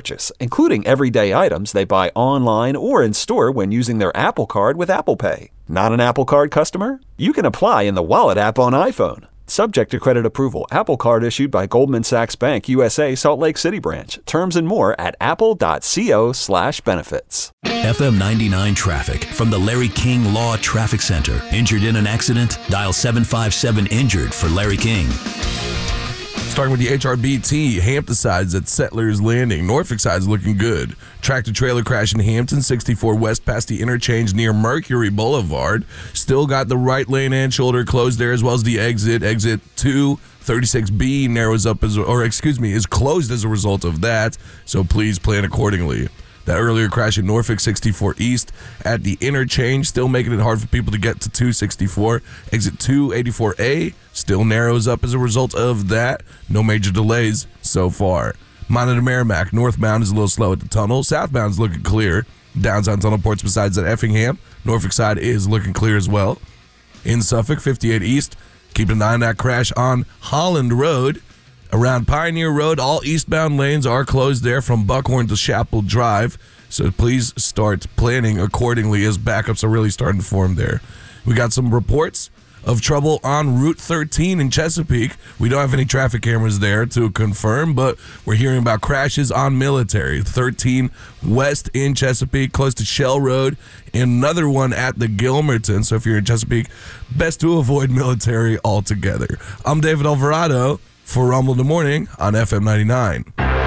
purchase, including everyday items they buy online or in store when using their Apple Card with Apple Pay. Not an Apple Card customer? You can apply in the Wallet app on iPhone. Subject to credit approval. Apple Card issued by Goldman Sachs Bank USA, Salt Lake City branch. Terms and more at apple.co/benefits. FM 99 traffic from the Larry King Law Traffic Center. Injured in an accident? Dial 757-INJURED for Larry King. Starting with the HRBT, Hampton side's at Settlers Landing. Norfolk side's looking good. Tractor-trailer crash in Hampton, 64 west past the interchange near Mercury Boulevard. Still got the right lane and shoulder closed there, as well as the exit. Exit 236B is closed as a result of that, so please plan accordingly. That earlier crash in Norfolk, 64 East at the interchange, still making it hard for people to get to 264. Exit 284A still narrows up as a result of that. No major delays so far. Monitor Merrimack, northbound is a little slow at the tunnel. Southbound is looking clear. Downtown tunnel ports besides at Effingham. Norfolk side is looking clear as well. In Suffolk, 58 East, keep an eye on that crash on Holland Road. Around Pioneer Road, all eastbound lanes are closed there from Buckhorn to Chapel Drive, so please start planning accordingly as backups are really starting to form there. We got some reports of trouble on Route 13 in Chesapeake. We don't have any traffic cameras there to confirm, but we're hearing about crashes on Military. 13 west in Chesapeake, close to Shell Road, and another one at the Gilmerton. So if you're in Chesapeake, best to avoid Military altogether. I'm David Alvarado for Rumble in the Morning on FM 99.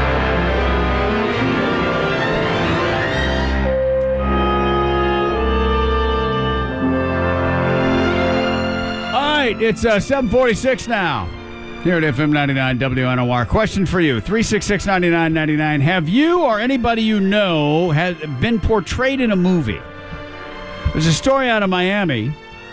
All right, it's 7:46 now here at FM 99 WNOR. Question for you, 366-9999. Have you or anybody you know been portrayed in a movie? There's a story out of Miami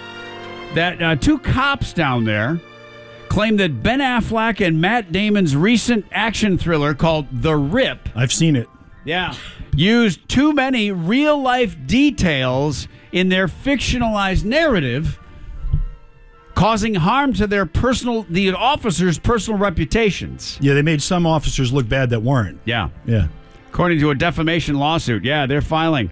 that two cops down there claim that Ben Affleck and Matt Damon's recent action thriller called The Rip. I've seen it. Yeah. Used too many real-life details in their fictionalized narrative, causing harm to the officers' personal reputations. Yeah, they made some officers look bad that weren't. Yeah. Yeah. According to a defamation lawsuit. Yeah, they're filing.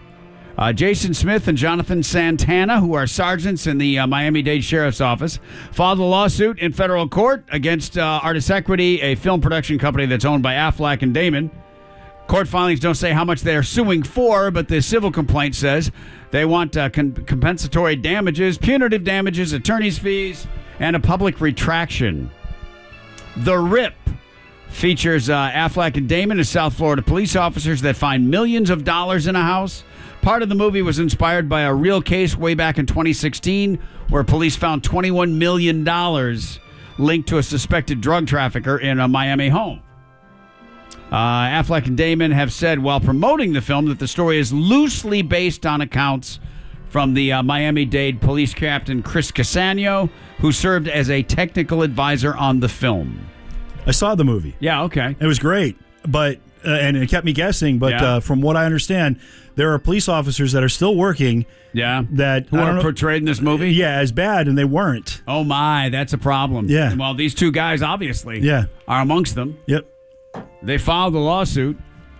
Jason Smith and Jonathan Santana, who are sergeants in the Miami-Dade Sheriff's Office, filed a lawsuit in federal court against Artis Equity, a film production company that's owned by Affleck and Damon. Court filings don't say how much they are suing for, but the civil complaint says they want compensatory damages, punitive damages, attorney's fees, and a public retraction. The Rip features Affleck and Damon as South Florida police officers that find millions of dollars in a house. Part of the movie was inspired by a real case way back in 2016 where police found $21 million linked to a suspected drug trafficker in a Miami home. Affleck and Damon have said while promoting the film that the story is loosely based on accounts from the Miami-Dade police captain Chris Casano, who served as a technical advisor on the film. I saw the movie. Yeah, okay. It was great, but and it kept me guessing, but from what I understand, there are police officers that are still working. Yeah. Who are portrayed in this movie? Yeah, as bad, and they weren't. Oh, my. That's a problem. Yeah. Well, these two guys, obviously, are amongst them. Yep. They filed the lawsuit.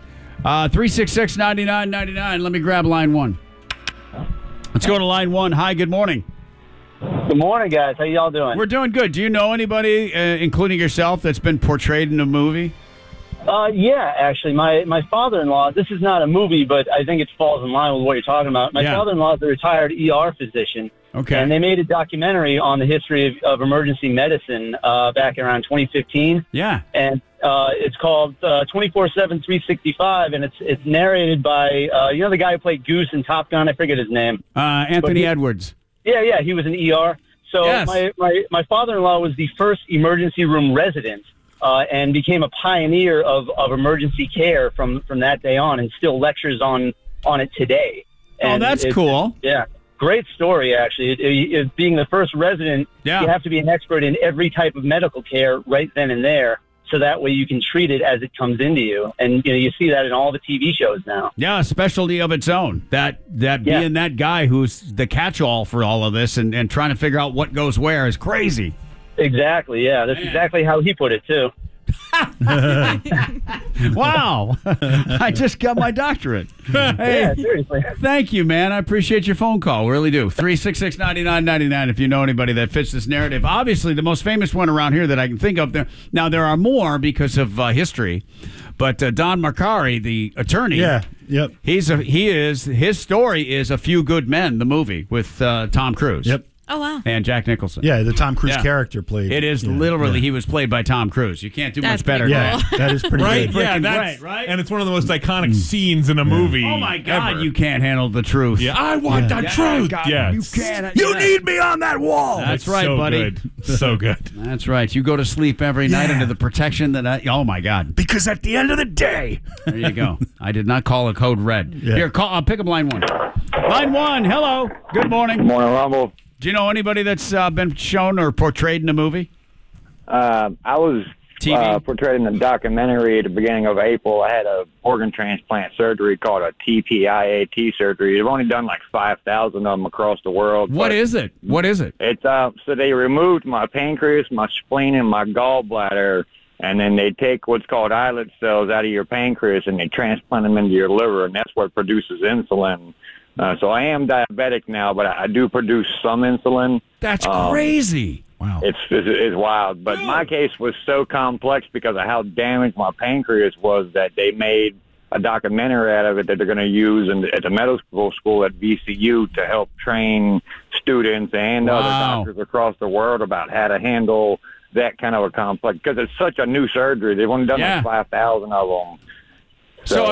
366-9999. Let me grab line one. Let's go to line one. Hi, good morning. Good morning, guys. How y'all doing? We're doing good. Do you know anybody, including yourself, that's been portrayed in a movie? Yeah, actually. My father-in-law, this is not a movie, but I think it falls in line with what you're talking about. My father-in-law is a retired ER physician. Okay. And they made a documentary on the history of emergency medicine back around 2015. Yeah. And it's called 24/7/365, and it's narrated by, the guy who played Goose in Top Gun? I forget his name. Anthony Edwards. Yeah, he was an ER. So yes. my father-in-law was the first emergency room resident. And became a pioneer of emergency care from that day on, and still lectures on it today. And that's cool. Yeah, great story, actually. Being the first resident, you have to be an expert in every type of medical care right then and there, so that way you can treat it as it comes into you. And you see that in all the TV shows now. Yeah, a specialty of its own. That being that guy who's the catch-all for all of this and trying to figure out what goes where is crazy. Exactly, yeah. That's exactly how he put it, too. Wow. I just got my doctorate. Hey, Yeah, seriously. thank you, man. I appreciate your phone call. Really do. 366-9999 if you know anybody that fits this narrative. Obviously, the most famous one around here that I can think of. Now, there are more because of history. But Don Marcari, the attorney, Yep. his story is A Few Good Men, the movie with Tom Cruise. Yep. Oh, wow. And Jack Nicholson. Yeah, the Tom Cruise Yeah. character played. It is literally, he was played by Tom Cruise. You can't do That's much better pretty than cool. that. Yeah, that is pretty Right? good. Yeah, Freaking that's great, right? And it's one of the most iconic scenes in a movie. Oh, my God, ever. you can't handle the truth. Yeah, I want the truth. God, Yeah, you can't. You need me on that wall. That's It's right, so buddy. Good. So good. That's right. You go to sleep every night under the protection that oh, my God. Because at the end of the day, There you go. I did not call a code red. Yeah. Here, pick up line 1. Line 1, hello. Good morning. Morning, Rumble. Do you know anybody that's been shown or portrayed in a movie? I was TV? portrayed in a documentary at the beginning of April. I had a organ transplant surgery called a TPIAT surgery. They've only done like 5,000 of them across the world. What is it? It's so they removed my pancreas, my spleen, and my gallbladder, and then they take what's called islet cells out of your pancreas and they transplant them into your liver, and that's what produces insulin. So I am diabetic now, but I do produce some insulin. That's crazy. Wow. It's wild. But my case was so complex because of how damaged my pancreas was that they made a documentary out of it that they're going to use at the medical school at VCU to help train students and other doctors across the world about how to handle that kind of a complex, because it's such a new surgery. They've only done like 5,000 of them. So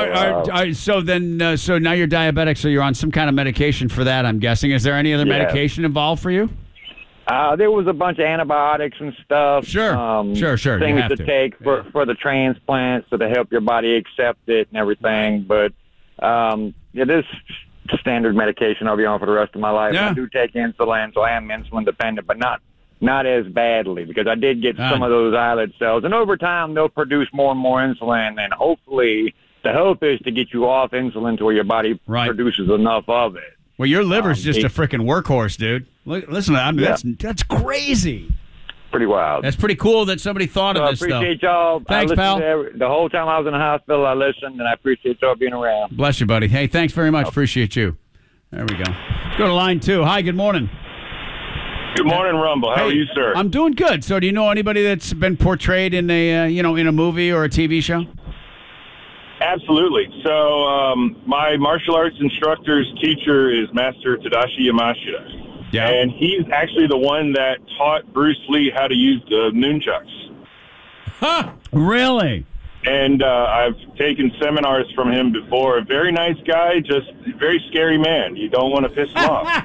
now you're diabetic, so you're on some kind of medication for that, I'm guessing. Is there any other medication involved for you? There was a bunch of antibiotics and stuff. Sure. Things to take for the transplant so to help your body accept it and everything. But it is standard medication I'll be on for the rest of my life. Yeah. I do take insulin, so I am insulin dependent, but not as badly, because I did get some of those islet cells. And over time, they'll produce more and more insulin, and hopefully the hope is to get you off insulin to where your body produces enough of it. Well, your liver's just a freaking workhorse, dude. Listen, that's crazy. Pretty wild. That's pretty cool that somebody thought of this stuff. I appreciate y'all. Thanks, pal. The whole time I was in the hospital, I listened, and I appreciate y'all being around. Bless you, buddy. Hey, thanks very much. Appreciate you. There we go. Let's go to line 2. Hi, good morning. Good morning, Rumble. How are you, sir? I'm doing good. So, do you know anybody that's been portrayed in a in a movie or a TV show? Absolutely. So, my martial arts instructor's teacher is Master Tadashi Yamashita. Yeah. And he's actually the one that taught Bruce Lee how to use the nunchucks. Huh? Really? And I've taken seminars from him before. A very nice guy, just a very scary man. You don't want to piss him off.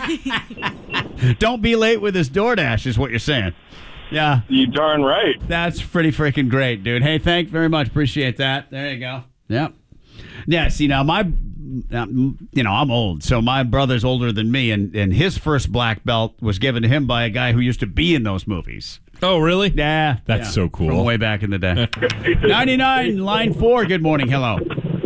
Don't be late with his DoorDash is what you're saying. Yeah. You darn right. That's pretty freaking great, dude. Hey, thanks very much. Appreciate that. There you go. Yep. Yeah, see, now I'm old, so my brother's older than me, and his first black belt was given to him by a guy who used to be in those movies. Oh, really? Yeah. That's so cool. From way back in the day. 99, line 4, good morning. Hello.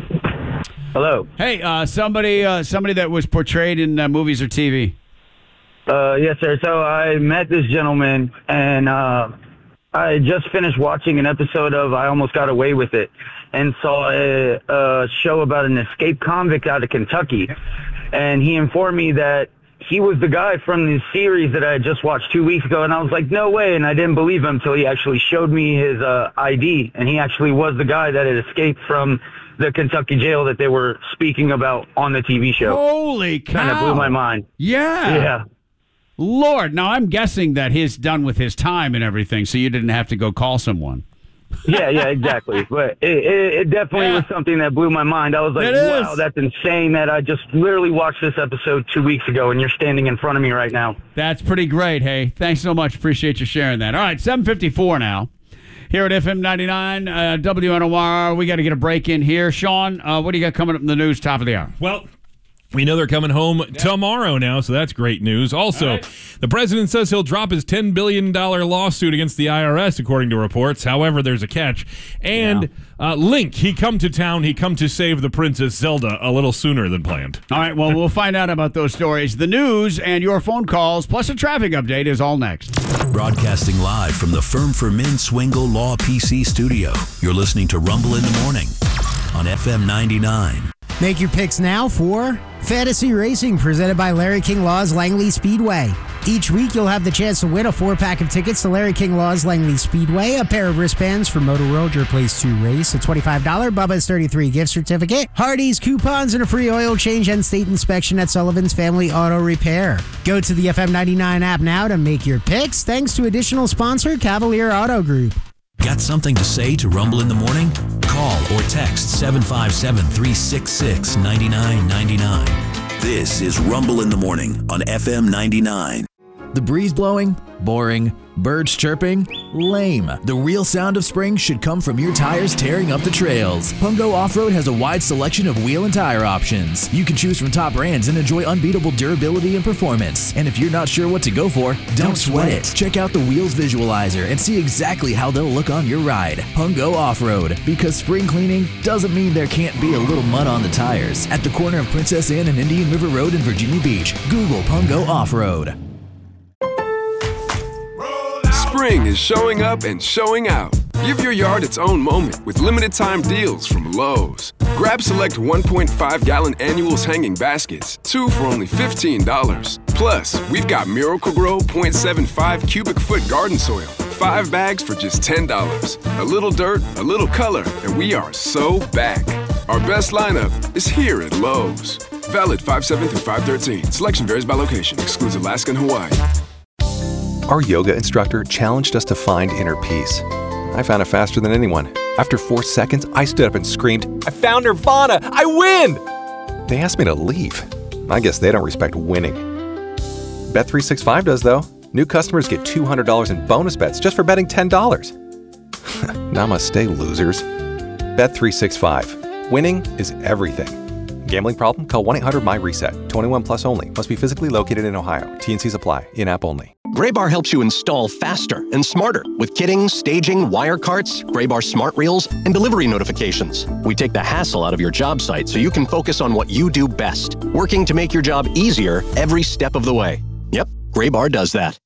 Hello. Hey, somebody that was portrayed in movies or TV. Yes, sir. So I met this gentleman, and I just finished watching an episode of I Almost Got Away with It, and saw a show about an escaped convict out of Kentucky. And he informed me that he was the guy from the series that I had just watched 2 weeks ago. And I was like, no way. And I didn't believe him until he actually showed me his ID. And he actually was the guy that had escaped from the Kentucky jail that they were speaking about on the TV show. Holy cow. Kind of blew my mind. Yeah. Yeah. Lord, now I'm guessing that he's done with his time and everything, so you didn't have to go call someone. Yeah, exactly. But it definitely was something that blew my mind. I was like, wow, that's insane that I just literally watched this episode 2 weeks ago, and you're standing in front of me right now. That's pretty great, hey. Thanks so much. Appreciate you sharing that. All right, 7:54 now. Here at FM 99, WNOR, we got to get a break in here. Sean, what do you got coming up in the news top of the hour? Well, we know they're coming home tomorrow now, so that's great news. Also, the president says he'll drop his $10 billion lawsuit against the IRS, according to reports. However, there's a catch. And Link, he come to town. He come to save the Princess Zelda a little sooner than planned. All right, well, we'll find out about those stories. The news and your phone calls, plus a traffic update is all next. Broadcasting live from the Firm for Men Swingle Law PC studio. You're listening to Rumble in the Morning on FM 99. Make your picks now for Fantasy Racing, presented by Larry King Law's Langley Speedway. Each week, you'll have the chance to win a 4-pack of tickets to Larry King Law's Langley Speedway, a pair of wristbands for Motor World, your place to race, a $25 Bubba's 33 gift certificate, Hardee's coupons, and a free oil change and state inspection at Sullivan's Family Auto Repair. Go to the FM 99 app now to make your picks, thanks to additional sponsor Cavalier Auto Group. Got something to say to Rumble in the Morning? Call or text 757-366-9999. This is Rumble in the Morning on FM 99. The breeze blowing? Boring. Birds chirping? Lame. The real sound of spring should come from your tires tearing up the trails. Pungo Off-Road has a wide selection of wheel and tire options. You can choose from top brands and enjoy unbeatable durability and performance. And if you're not sure what to go for, don't sweat it. Check out the Wheels Visualizer and see exactly how they'll look on your ride. Pungo Off-Road, because spring cleaning doesn't mean there can't be a little mud on the tires. At the corner of Princess Anne and Indian River Road in Virginia Beach, Google Pungo Off-Road. Spring is showing up and showing out. Give your yard its own moment with limited time deals from Lowe's. Grab select 1.5-gallon annuals hanging baskets, 2 for only $15. Plus, we've got Miracle-Gro 0.75 cubic foot garden soil, 5 bags for just $10. A little dirt, a little color, and we are so back. Our best lineup is here at Lowe's. Valid 5/7 through 5/13. Selection varies by location. Excludes Alaska and Hawaii. Our yoga instructor challenged us to find inner peace. I found it faster than anyone. After 4 seconds, I stood up and screamed, "I found Nirvana! I win!" They asked me to leave. I guess they don't respect winning. Bet365 does, though. New customers get $200 in bonus bets just for betting $10. Namaste, losers. Bet365. Winning is everything. Gambling problem? Call 1-800-MY-RESET. 21 plus only. Must be physically located in Ohio. T&Cs apply. In-app only. Graybar helps you install faster and smarter with kitting, staging, wire carts, Graybar smart reels, and delivery notifications. We take the hassle out of your job site so you can focus on what you do best, working to make your job easier every step of the way. Yep, Graybar does that.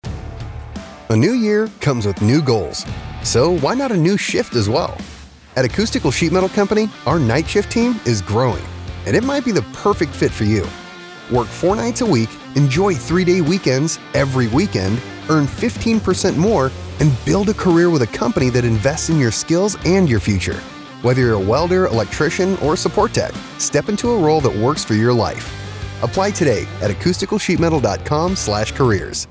A new year comes with new goals. So why not a new shift as well? At Acoustical Sheet Metal Company, our night shift team is growing, and it might be the perfect fit for you. Work 4 nights a week, enjoy 3-day weekends every weekend, earn 15% more, and build a career with a company that invests in your skills and your future. Whether you're a welder, electrician, or support tech, step into a role that works for your life. Apply today at acousticalsheetmetal.com/careers.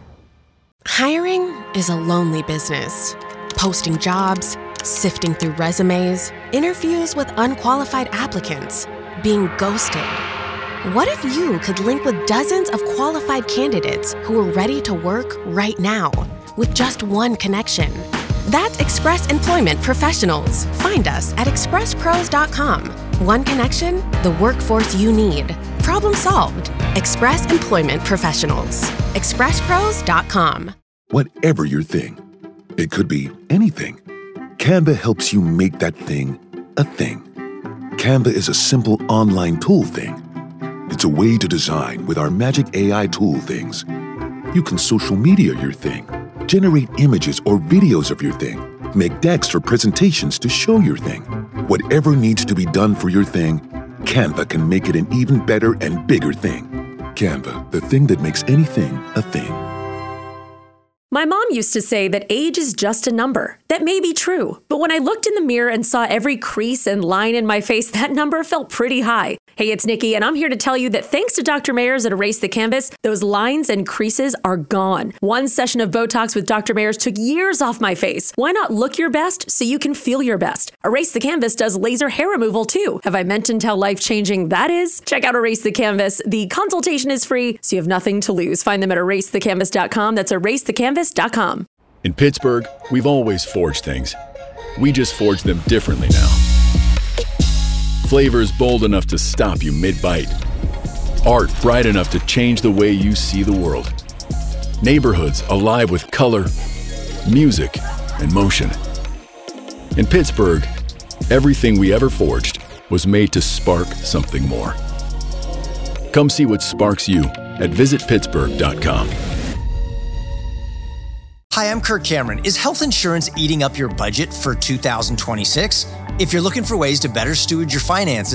Hiring is a lonely business. Posting jobs, sifting through resumes, interviews with unqualified applicants, being ghosted. What if you could link with dozens of qualified candidates who are ready to work right now with just one connection? That's Express Employment Professionals. Find us at expresspros.com. One connection, the workforce you need. Problem solved. Express Employment Professionals. expresspros.com. Whatever your thing, it could be anything. Canva helps you make that thing a thing. Canva is a simple online tool thing. It's a way to design with our magic AI tool things. You can social media your thing, generate images or videos of your thing, make decks or presentations to show your thing. Whatever needs to be done for your thing, Canva can make it an even better and bigger thing. Canva, the thing that makes anything a thing. My mom used to say that age is just a number. That may be true, but when I looked in the mirror and saw every crease and line in my face, that number felt pretty high. Hey, it's Nikki, and I'm here to tell you that thanks to Dr. Mayers at Erase the Canvas, those lines and creases are gone. One session of Botox with Dr. Mayers took years off my face. Why not look your best so you can feel your best? Erase the Canvas does laser hair removal too. Have I mentioned how life-changing that is? Check out Erase the Canvas. The consultation is free, so you have nothing to lose. Find them at erasethecanvas.com. That's erasethecanvas.com. In Pittsburgh, we've always forged things. We just forge them differently now. Flavors bold enough to stop you mid-bite. Art bright enough to change the way you see the world. Neighborhoods alive with color, music, and motion. In Pittsburgh, everything we ever forged was made to spark something more. Come see what sparks you at visitpittsburgh.com. Hi, I'm Kirk Cameron. Is health insurance eating up your budget for 2026? If you're looking for ways to better steward your finances,